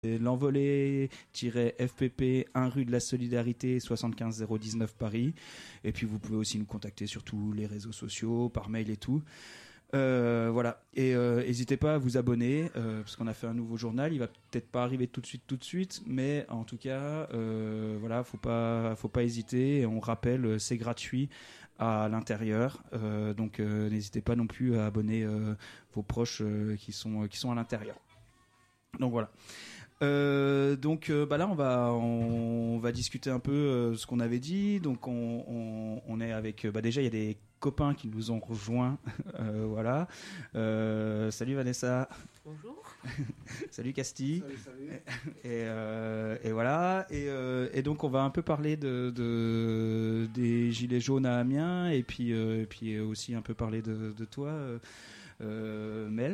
l'envolée-fpp 1 rue de la Solidarité 75 019 Paris. Et puis vous pouvez aussi nous contacter sur tous les réseaux sociaux, par mail et tout. Voilà, et n'hésitez pas à vous abonner parce qu'on a fait un nouveau journal. Il va peut-être pas arriver tout de suite, mais en tout cas voilà, faut pas hésiter. Et on rappelle, c'est gratuit à l'intérieur, donc n'hésitez pas non plus à abonner vos proches qui sont à l'intérieur. Donc voilà. Là on va discuter un peu ce qu'on avait dit. Donc on est avec déjà il y a des copains qui nous ont rejoints. Voilà. Salut Vanessa. Bonjour. Salut Casti. Salut. Et voilà. Et donc on va un peu parler des gilets jaunes à Amiens et puis aussi un peu parler de toi. Mel.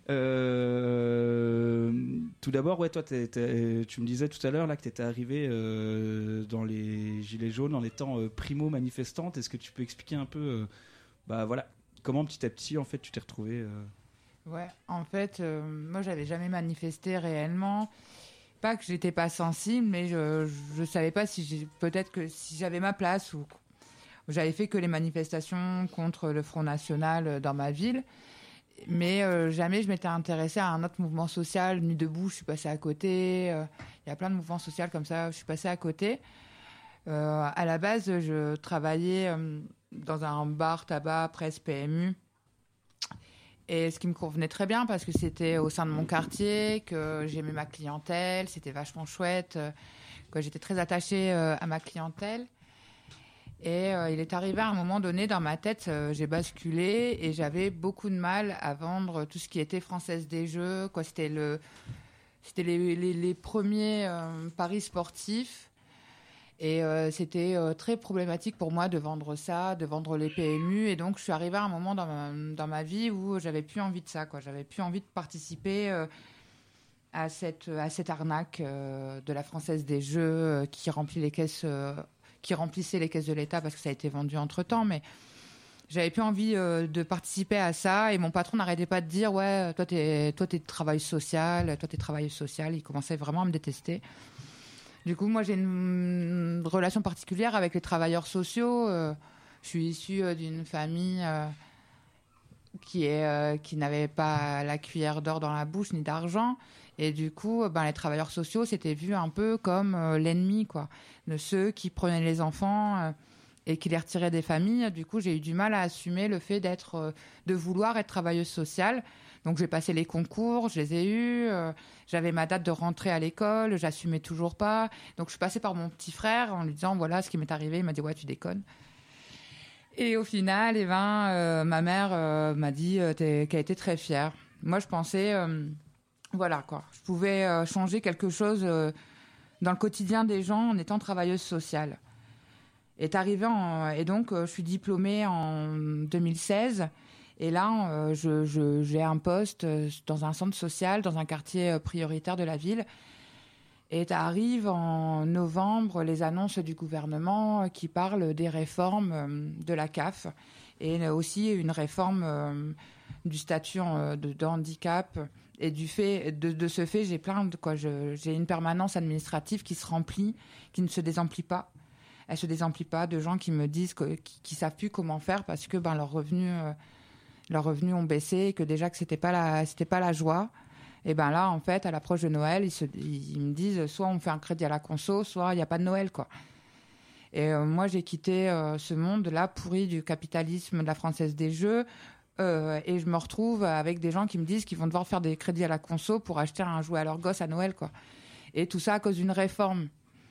Tout d'abord, ouais, toi, tu me disais tout à l'heure là que tu étais arrivée dans les Gilets jaunes en étant primo-manifestante. Est-ce que tu peux expliquer un peu voilà, comment petit à petit, en fait, tu t'es retrouvée Ouais, en fait, moi, j'avais jamais manifesté réellement. Pas que j'étais pas sensible, mais je savais pas peut-être que si j'avais ma place ou j'avais fait que les manifestations contre le Front National dans ma ville. Mais jamais je m'étais intéressée à un autre mouvement social. Nuit debout, je suis passée à côté. Il y a plein de mouvements sociaux comme ça, je suis passée à côté. À la base, je travaillais dans un bar tabac presse PMU. Et ce qui me convenait très bien parce que c'était au sein de mon quartier, que j'aimais ma clientèle, c'était vachement chouette, que j'étais très attachée à ma clientèle. Et il est arrivé à un moment donné dans ma tête, j'ai basculé et j'avais beaucoup de mal à vendre tout ce qui était Française des Jeux. Quoi, c'était les premiers paris sportifs et c'était très problématique pour moi de vendre ça, de vendre les PMU. Et donc je suis arrivée à un moment dans ma vie où j'avais plus envie de ça. Quoi, j'avais plus envie de participer à cette arnaque de la Française des Jeux qui remplit les caisses. Qui remplissait les caisses de l'État parce que ça a été vendu entre-temps, mais j'avais plus envie de participer à ça et mon patron n'arrêtait pas de dire ouais, toi t'es travailleuse sociale, il commençait vraiment à me détester. Du coup, moi j'ai une relation particulière avec les travailleurs sociaux. Je suis issue d'une famille qui n'avait pas la cuillère d'or dans la bouche ni d'argent. Et du coup, les travailleurs sociaux, c'était vu un peu comme l'ennemi, quoi, de ceux qui prenaient les enfants et qui les retiraient des familles. Du coup, j'ai eu du mal à assumer le fait de vouloir être travailleuse sociale. Donc, j'ai passé les concours, je les ai eus. J'avais ma date de rentrée à l'école, j'assumais toujours pas. Donc, je suis passée par mon petit frère en lui disant voilà ce qui m'est arrivé. Il m'a dit ouais, tu déconnes. Et au final, ma mère m'a dit qu'elle était très fière. Moi, je pensais voilà quoi, je pouvais changer quelque chose dans le quotidien des gens en étant travailleuse sociale. Et donc je suis diplômée en 2016 et là j'ai un poste dans un centre social dans un quartier prioritaire de la ville. Et arrive en novembre les annonces du gouvernement qui parlent des réformes de la CAF et aussi une réforme du statut de handicap. Et de ce fait, j'ai une permanence administrative qui se remplit, qui ne se désemplit pas. Elle se désemplit pas de gens qui me disent qui savent plus comment faire parce que leurs revenus ont baissé et que déjà que c'était pas la joie. Et là, en fait, à l'approche de Noël, ils me disent soit on fait un crédit à la conso, soit il n'y a pas de Noël, quoi. Et moi, j'ai quitté ce monde-là pourri du capitalisme de la Française des Jeux. Et je me retrouve avec des gens qui me disent qu'ils vont devoir faire des crédits à la conso pour acheter un jouet à leur gosse à Noël, quoi. Et tout ça à cause d'une réforme.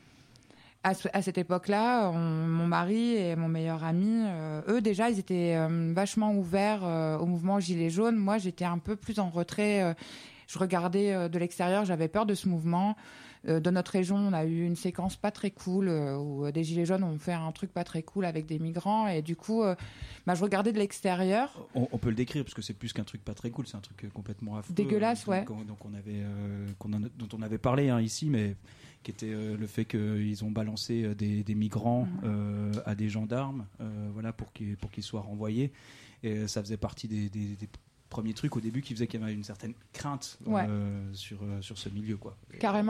À cette époque-là, mon mari et mon meilleur ami, eux déjà, ils étaient vachement ouverts au mouvement Gilets jaunes. Moi, j'étais un peu plus en retrait. Je regardais de l'extérieur, j'avais peur de ce mouvement. Dans notre région, on a eu une séquence pas très cool où des Gilets jaunes ont fait un truc pas très cool avec des migrants. Et du coup, je regardais de l'extérieur. On peut le décrire parce que c'est plus qu'un truc pas très cool, c'est un truc complètement affreux. Dégueulasse, ouais. Donc dont on avait parlé ici, mais qui était le fait qu'ils ont balancé des migrants à des gendarmes, voilà, pour qu'ils soient renvoyés. Et ça faisait partie des premier truc au début qui faisait qu'il y avait une certaine crainte Ouais. sur ce milieu, quoi. Carrément.